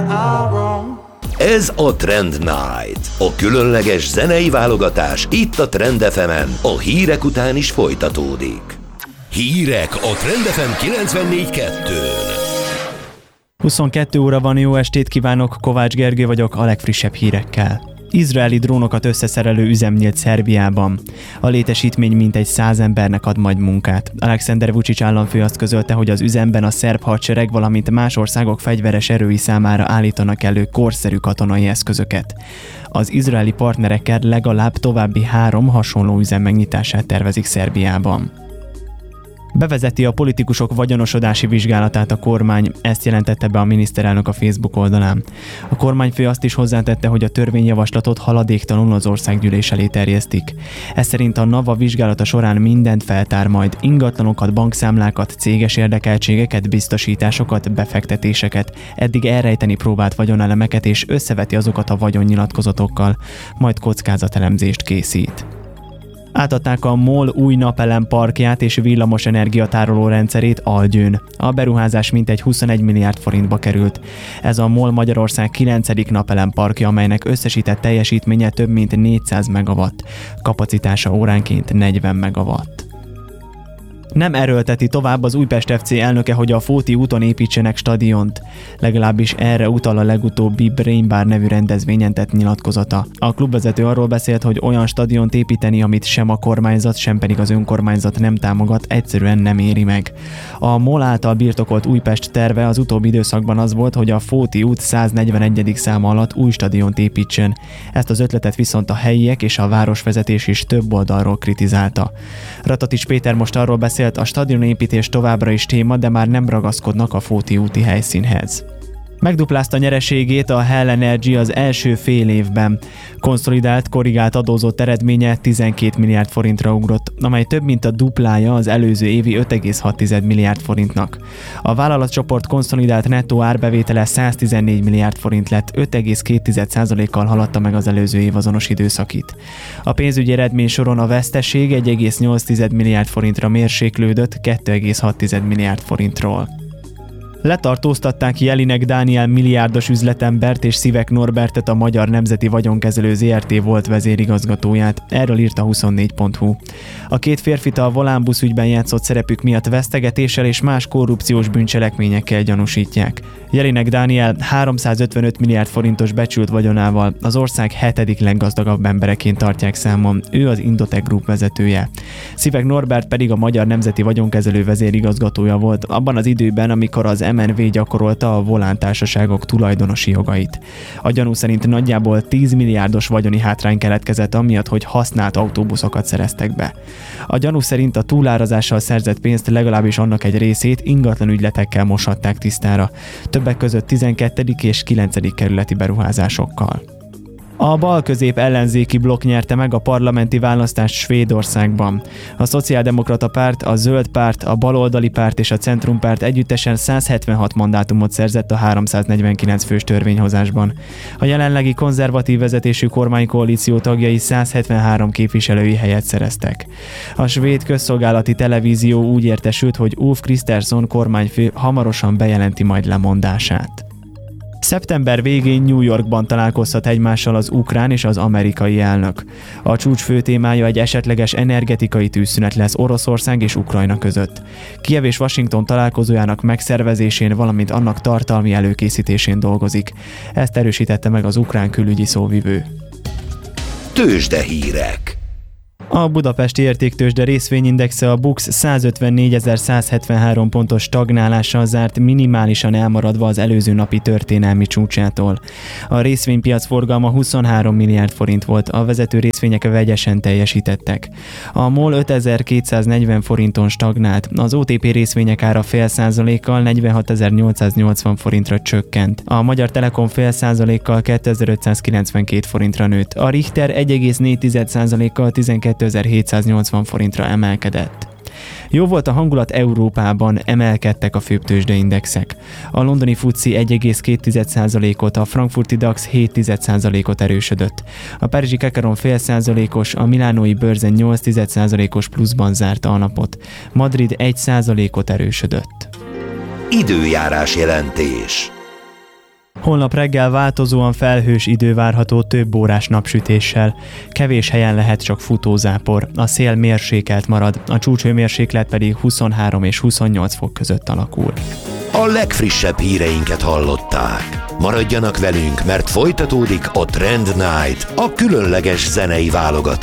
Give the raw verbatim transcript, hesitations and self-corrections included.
Ez a Trend Night, a különleges zenei válogatás itt a Trend ef emen, a hírek után is folytatódik. Hírek a Trend ef em kilencvennégy kettőn. huszonkettő óra van, jó estét kívánok, Kovács Gergő vagyok a legfrissebb hírekkel. Izraeli drónokat összeszerelő üzem nyílt Szerbiában. A létesítmény mintegy száz embernek ad majd munkát. Alexander Vučić államfő azt közölte, hogy az üzemben a szerb hadsereg, valamint más országok fegyveres erői számára állítanak elő korszerű katonai eszközöket. Az izraeli partnerekkel legalább további három hasonló üzem megnyitását tervezik Szerbiában. Bevezeti a politikusok vagyonosodási vizsgálatát a kormány, ezt jelentette be a miniszterelnök a Facebook oldalán. A kormányfő azt is hozzátette, hogy a törvényjavaslatot haladéktalanul az országgyűlés elé terjesztik. Ez szerint a NAVA vizsgálata során mindent feltár majd, ingatlanokat, bankszámlákat, céges érdekeltségeket, biztosításokat, befektetéseket, eddig elrejteni próbált vagyonelemeket és összeveti azokat a vagyonnyilatkozatokkal, majd kockázatelemzést készít. Átadták a MOL új napelem parkját és villamos energiatároló rendszerét Algyőn. A beruházás mintegy huszonegy milliárd forintba került. Ez a MOL Magyarország kilencedik napelem parkja, amelynek összesített teljesítménye több mint négyszáz megawatt, kapacitása óránként negyven megawatt. Nem erőlteti tovább az Újpest ef cé elnöke, hogy a Fóti úton építsenek stadiont. Legalábbis erre utal a legutóbbi Brain Bar nevű rendezvényen tett nyilatkozata. A klubvezető arról beszélt, hogy olyan stadiont építeni, amit sem a kormányzat, sem pedig az önkormányzat nem támogat, egyszerűen nem éri meg. A MOL által birtokolt Újpest terve az utóbbi időszakban az volt, hogy a Fóti út száznegyvenegyedik száma alatt új stadiont építsen. Ezt az ötletet viszont a helyiek és a városvezetés is több oldalról kritizálta. Ratatics Péter most arról beszélt, a stadionépítés továbbra is téma, de már nem ragaszkodnak a Fóti úti helyszínhez. Megduplázta nyereségét a Hell Energy az első fél évben. Konszolidált, korrigált adózott eredménye tizenkét milliárd forintra ugrott, amely több mint a duplája az előző évi öt egész hat milliárd forintnak. A vállalatcsoport konszolidált nettó árbevétele száztizennégy milliárd forint lett, öt egész két százalékkal haladta meg az előző év azonos időszakit. A pénzügyi eredmény soron a veszteség egy egész nyolc milliárd forintra mérséklődött két egész hat milliárd forintról. Letartóztatták Jelinek Dániel milliárdos üzletembert és Szivek Norbertet, a Magyar Nemzeti Vagyonkezelő zé er té volt vezérigazgatóját. Erről írt a huszonnégy pont hu. A két férfit a Volánbusz ügyben játszott szerepük miatt vesztegetéssel és más korrupciós bűncselekményekkel gyanúsítják. Jelinek Dániel háromszázötvenöt milliárd forintos becsült vagyonával az ország hetedik leggazdagabb embereként tartják számon. Ő az Indotech Group vezetője. Szivek Norbert pedig a Magyar Nemzeti Vagyonkezelő vezérigazgatója volt abban az időben, amikor az em en vé gyakorolta a Volán társaságok tulajdonosi jogait. A gyanú szerint nagyjából tíz milliárdos vagyoni hátrány keletkezett amiatt, hogy használt autóbuszokat szereztek be. A gyanú szerint a túlárazással szerzett pénzt, legalábbis annak egy részét ingatlan ügyletekkel moshatták tisztára, többek között tizenkettedik és kilencedik kerületi beruházásokkal. A bal-közép ellenzéki blokk nyerte meg a parlamenti választást Svédországban. A Szociáldemokrata Párt, a Zöld Párt, a Baloldali Párt és a Centrumpárt együttesen száz hetvenhat mandátumot szerzett a háromszáznegyvenkilenc fős törvényhozásban. A jelenlegi konzervatív vezetésű kormánykoalíció tagjai száz hetvenhárom képviselői helyet szereztek. A svéd közszolgálati televízió úgy értesült, hogy Ulf Kristersson kormányfő hamarosan bejelenti majd lemondását. Szeptember végén New Yorkban találkozhat egymással az ukrán és az amerikai elnök. A csúcs fő témája egy esetleges energetikai tűzszünet lesz Oroszország és Ukrajna között. Kijev és Washington találkozójának megszervezésén, valamint annak tartalmi előkészítésén dolgozik. Ezt erősítette meg az ukrán külügyi szóvivő. Tőzsdehírek. A budapesti értéktőzsde részvényindexe, a BUX százötvennégyezer-százhetvenhárom pontos stagnálással zárt, minimálisan elmaradva az előző napi történelmi csúcsától. A részvénypiac forgalma huszonhárom milliárd forint volt, a vezető részvények vegyesen teljesítettek. A MOL ötezer-kétszáznegyven forinton stagnált, az o té pé részvények ára fél százalékkal negyvenhatezer-nyolcszáznyolcvan forintra csökkent. A Magyar Telekom fél százalékkal kétezer-ötszázkilencvenkét forintra nőtt, a Richter egy egész négy százalékkal tizenkétezer-hétszáznyolcvan forintra emelkedett. Jó volt a hangulat Európában, emelkedtek a főbb tőzsdeindexek. A londoni fuci egy egész két százalékot, a frankfurti DAX hét százalékot erősödött. A párizsi Kakaron fél százalékos, a milánói bőrzen nyolc százalékos pluszban zárta a napot. Madrid egy százalékot erősödött. Időjárás jelentés. Holnap reggel változóan felhős idő várható több órás napsütéssel. Kevés helyen lehet csak futózápor, a szél mérsékelt marad, a csúcshőmérséklet pedig huszonhárom és huszonnyolc fok között alakul. A legfrissebb híreinket hallották. Maradjanak velünk, mert folytatódik a Trend Night, a különleges zenei válogatás.